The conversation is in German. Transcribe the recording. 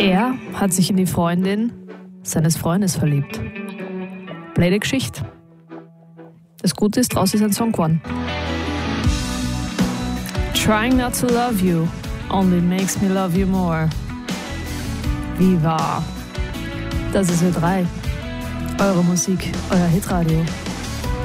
Er hat sich in die Freundin seines Freundes verliebt. Blöde Geschichte. Das Gute ist, draus ist ein Song geworden. Trying not to love you only makes me love you more. Wie wahr. Das ist Ö3. Eure Musik, euer Hitradio.